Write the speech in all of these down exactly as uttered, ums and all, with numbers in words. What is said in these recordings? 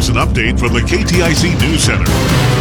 Here's an update from the K T I C News Center.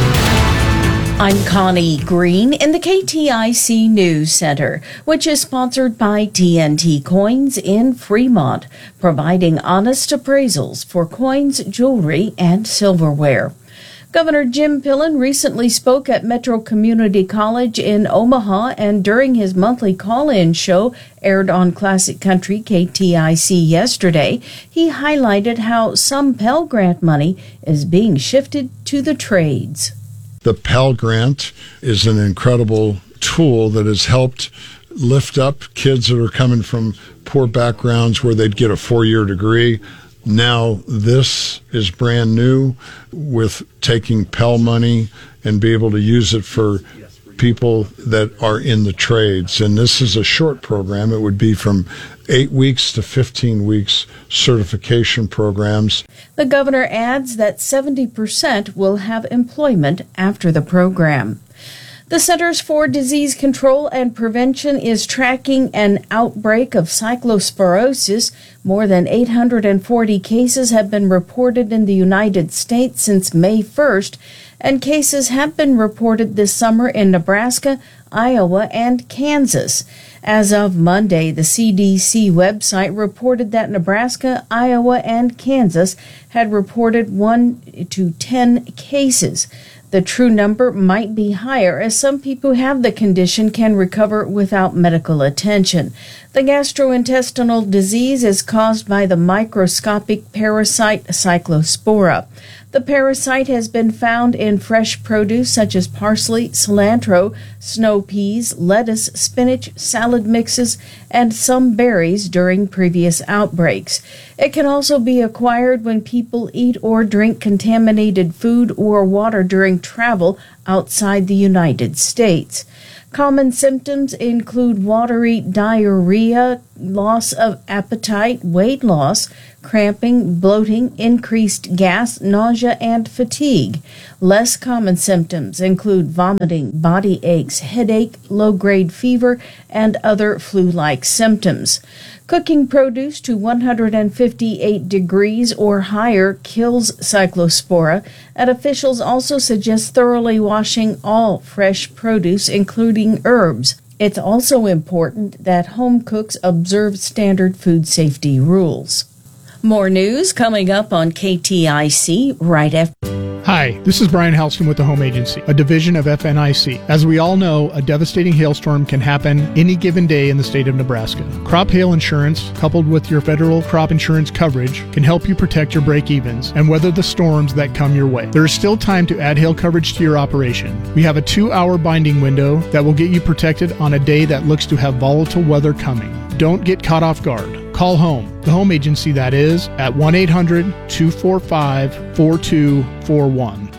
I'm Connie Green in the K T I C News Center, which is sponsored by T N T Coins in Fremont, providing honest appraisals for coins, jewelry, and silverware. Governor Jim Pillen recently spoke at Metro Community College in Omaha, and during his monthly call-in show aired on Classic Country K T I C yesterday, he highlighted how some Pell Grant money is being shifted to the trades. The Pell Grant is an incredible tool that has helped lift up kids that are coming from poor backgrounds where they'd get a four-year degree. Now this is brand new with taking Pell money and be able to use it for people that are in the trades. And this is a short program. It would be from eight weeks to fifteen weeks certification programs. The governor adds that seventy percent will have employment after the program. The Centers for Disease Control and Prevention is tracking an outbreak of cyclosporosis. More than eight hundred forty cases have been reported in the United States since May first, and cases have been reported this summer in Nebraska, Iowa, and Kansas. As of Monday, the C D C website reported that Nebraska, Iowa, and Kansas had reported one to ten cases. The true number might be higher, as some people who have the condition can recover without medical attention. The gastrointestinal disease is caused by the microscopic parasite Cyclospora. The parasite has been found in fresh produce such as parsley, cilantro, snow peas, lettuce, spinach, salad mixes, and some berries during previous outbreaks. It can also be acquired when people eat or drink contaminated food or water during travel outside the United States. Common symptoms include watery diarrhea, loss of appetite, weight loss, cramping, bloating, increased gas, nausea, and fatigue. Less common symptoms include vomiting, body aches, headache, low-grade fever, and other flu-like symptoms. Cooking produce to one hundred fifty-eight degrees or higher kills Cyclospora, and officials also suggest thoroughly washing all fresh produce, including herbs. It's also important that home cooks observe standard food safety rules. More news coming up on K T I C right after. Hi, this is Brian Halston with the Home Agency, a division of F N I C. As we all know, a devastating hailstorm can happen any given day in the state of Nebraska. Crop hail insurance, coupled with your federal crop insurance coverage, can help you protect your break-evens and weather the storms that come your way. There is still time to add hail coverage to your operation. We have a two-hour binding window that will get you protected on a day that looks to have volatile weather coming. Don't get caught off guard. Call home, the Home Agency that is, at one eight hundred two four five four two four one.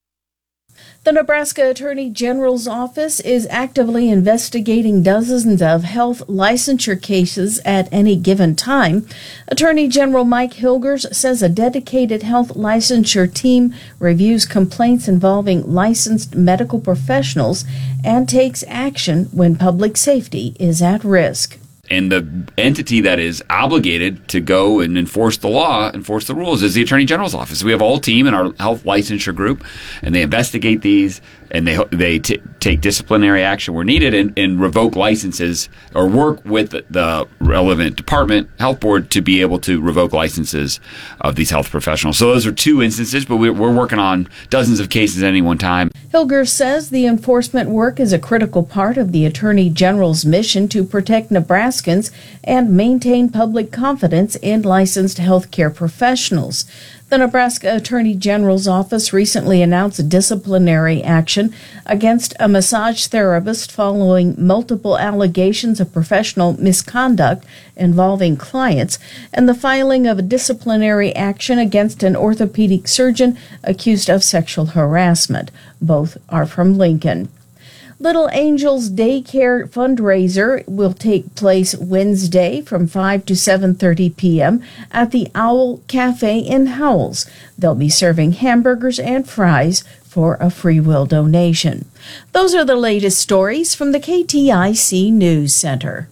The Nebraska Attorney General's office is actively investigating dozens of health licensure cases at any given time. Attorney General Mike Hilgers says a dedicated health licensure team reviews complaints involving licensed medical professionals and takes action when public safety is at risk. And the entity that is obligated to go and enforce the law, enforce the rules, is the Attorney General's office. We have a whole team in our health licensure group, and they investigate these, and they they t- take disciplinary action where needed, and, and revoke licenses or work with the relevant department, health board, to be able to revoke licenses of these health professionals. So those are two instances, but we're, we're working on dozens of cases at any one time. Hilgers says the enforcement work is a critical part of the Attorney General's mission to protect Nebraskans and maintain public confidence in licensed healthcare professionals. The Nebraska Attorney General's office recently announced disciplinary action against a massage therapist following multiple allegations of professional misconduct involving clients, and the filing of a disciplinary action against an orthopedic surgeon accused of sexual harassment. Both are from Lincoln. Little Angels Daycare fundraiser will take place Wednesday from five to seven thirty p.m. at the Owl Cafe in Howells. They'll be serving hamburgers and fries for a free will donation. Those are the latest stories from the K T I C News Center.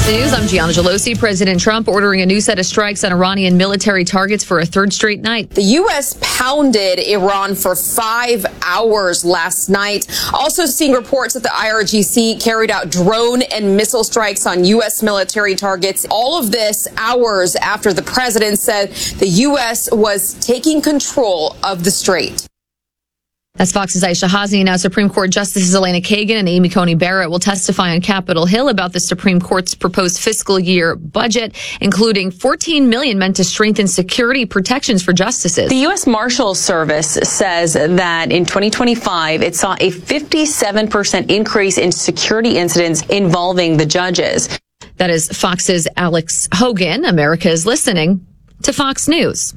News. I'm Gianna Gelosi. President Trump ordering a new set of strikes on Iranian military targets for a third straight night. The U S pounded Iran for five hours last night. Also seeing reports that the I R G C carried out drone and missile strikes on U S military targets. All of this hours after the president said the U S was taking control of the strait. That's Fox's Aisha Hazni. Now Supreme Court Justices Elena Kagan and Amy Coney Barrett will testify on Capitol Hill about the Supreme Court's proposed fiscal year budget, including fourteen million dollars meant to strengthen security protections for justices. The U S Marshals Service says that in twenty twenty-five, it saw a fifty-seven percent increase in security incidents involving the judges. That is Fox's Alex Hogan. America is listening to Fox News.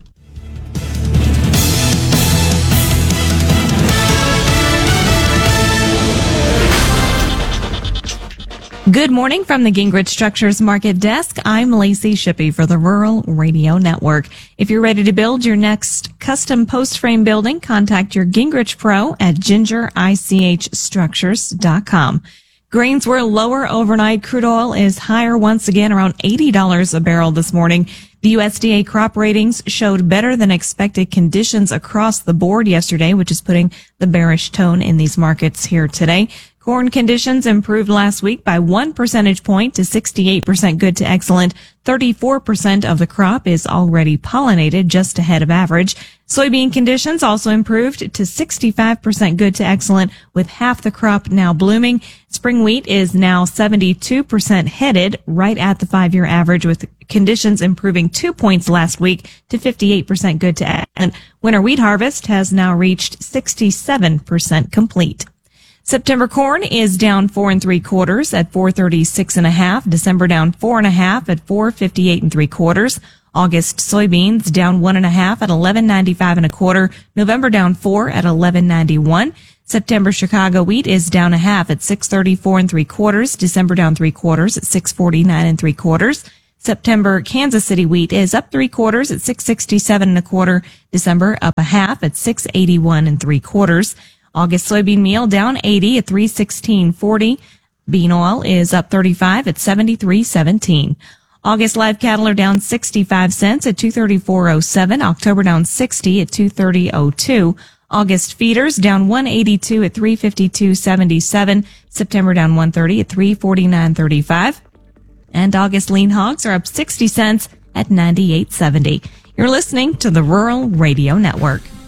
Good morning from the Gingrich Structures Market Desk. I'm Lacey Shippey for the Rural Radio Network. If you're ready to build your next custom post frame building, contact your Gingrich Pro at ginger ich structures dot com. Grains were lower overnight. Crude oil is higher once again, around eighty dollars a barrel this morning. The U S D A crop ratings showed better than expected conditions across the board yesterday, which is putting the bearish tone in these markets here today. Corn conditions improved last week by one percentage point to sixty-eight percent good to excellent. thirty-four percent of the crop is already pollinated, just ahead of average. Soybean conditions also improved to sixty-five percent good to excellent, with half the crop now blooming. Spring wheat is now seventy-two percent headed, right at the five-year average, with conditions improving two points last week to fifty-eight percent good to excellent. Winter wheat harvest has now reached sixty-seven percent complete. September corn is down four and three quarters at four thirty-six and a half. December down four and a half at four fifty-eight and three quarters. August soybeans down one and a half at eleven ninety-five and a quarter. November down four at eleven ninety-one. September Chicago wheat is down a half at six thirty-four and three quarters. December down three quarters at six forty-nine and three quarters. September Kansas City wheat is up three quarters at six sixty-seven and a quarter. December up a half at six eighty-one and three quarters. August soybean meal down eighty at three sixteen forty. Bean oil is up thirty-five at seventy-three seventeen. August live cattle are down sixty-five cents at two thirty-four oh seven. October down sixty at two thirty oh two. August feeders down one eighty-two at three fifty-two seventy-seven. September down one thirty at three forty-nine thirty-five. And August lean hogs are up sixty cents at ninety-eight seventy. You're listening to the Rural Radio Network.